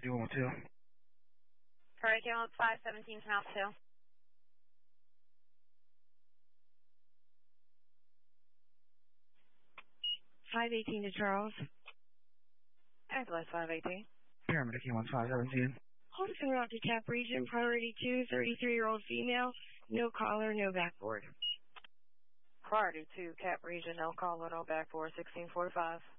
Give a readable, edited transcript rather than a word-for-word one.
112. Correct, 517 to Mouth 2. 518 to Charles. Ambulance 518. Paramedic 1517. Hold us en route to Cap Region, priority 2, 33-year-old female, no collar, no backboard. Priority 2, Cap Region, no collar, no backboard, 1645.